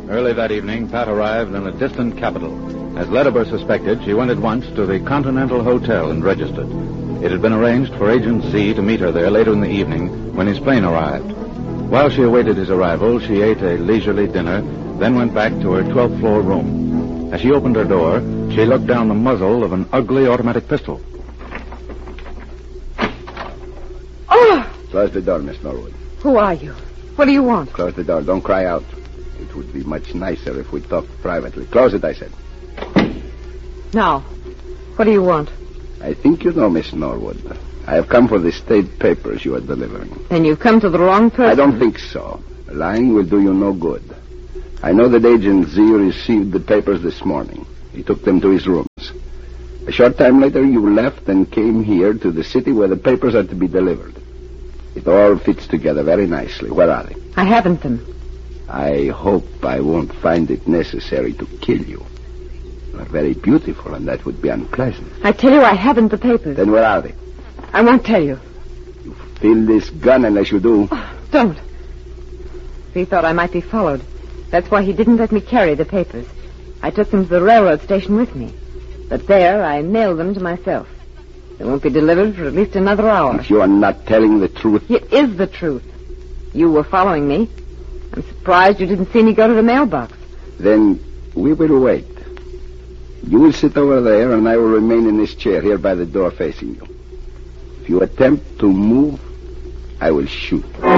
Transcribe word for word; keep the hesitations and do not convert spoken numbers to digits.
Early that evening, Pat arrived in a distant capital. As Lederber suspected, she went at once to the Continental Hotel and registered. It had been arranged for Agent Z to meet her there later in the evening when his plane arrived. While she awaited his arrival, she ate a leisurely dinner, then went back to her twelfth floor room. As she opened her door, she looked down the muzzle of an ugly automatic pistol. Oh! Close the door, Miss Norwood. Who are you? What do you want? Close the door. Don't cry out. It would be much nicer if we talked privately. Close it, I said. Now, what do you want? I think you know, Miss Norwood. I have come for the state papers you are delivering. Then you've come to the wrong person. I don't think so. Lying will do you no good. I know that Agent Z received the papers this morning. He took them to his rooms. A short time later, you left and came here to the city where the papers are to be delivered. It all fits together very nicely. Where are they? I haven't them. I hope I won't find it necessary to kill you. You are very beautiful, and that would be unpleasant. I tell you I haven't the papers. Then where are they? I won't tell you. You fill this gun unless you do. Oh, don't. He thought I might be followed. That's why he didn't let me carry the papers. I took them to the railroad station with me. But there, I mailed them to myself. They won't be delivered for at least another hour. If you are not telling the truth... It is the truth. You were following me. I'm surprised you didn't see me go to the mailbox. Then we will wait. You will sit over there, and I will remain in this chair here by the door facing you. If you attempt to move, I will shoot.